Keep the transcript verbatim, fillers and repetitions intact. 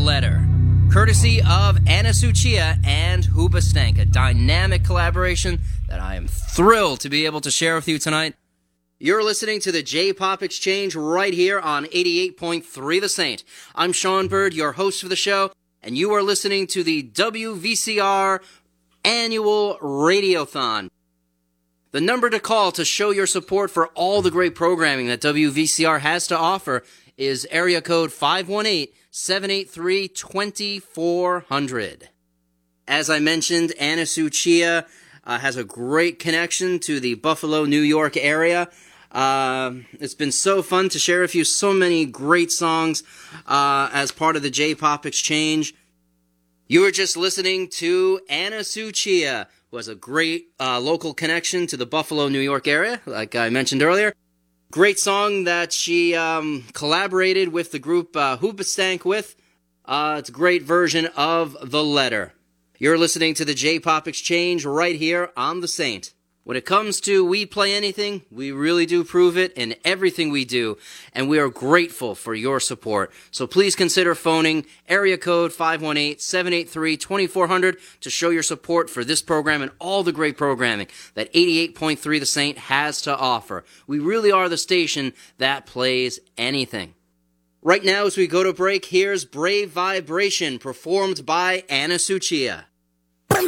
Letter, courtesy of Anna Suchia and Hoobastank, a dynamic collaboration that I am thrilled to be able to share with you tonight. You're listening to the J-Pop Exchange right here on eighty-eight point three The Saint. I'm Sean Bird, your host for the show, and you are listening to the W V C R Annual Radiothon. The number to call to show your support for all the great programming that W V C R has to offer is area code five one eight, seven eight three, two four zero zero. As I mentioned, Anna Suchia uh, has a great connection to the Buffalo, New York area. Uh, it's been so fun to share with you so many great songs uh, as part of the J-Pop Exchange. You were just listening to Anna Suchia, who has a great uh, local connection to the Buffalo, New York area, like I mentioned earlier. Great song that she um, collaborated with the group uh, Hoobastank with. Uh, it's a great version of The Letter. You're listening to the J-Pop Exchange right here on The Saint. When it comes to We Play Anything, we really do prove it in everything we do, and we are grateful for your support. So please consider phoning area code five one eight, seven eight three, two four zero zero to show your support for this program and all the great programming that eighty-eight point three The Saint has to offer. We really are the station that plays anything. Right now, as we go to break, here's Brave Vibration, performed by Anna Suchia.